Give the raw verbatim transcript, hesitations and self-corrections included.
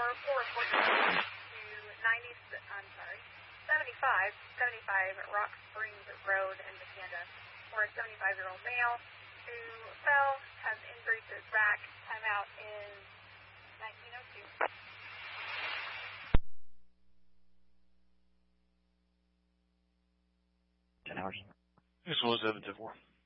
four fourteen to ninety, I'm sorry, seventy-five, seventy-five Rock Springs Road in Macanda, for a seventy-five-year-old male who fell, has injuries to his back. Timeout is nineteen oh two. ten hours. This was seven to four.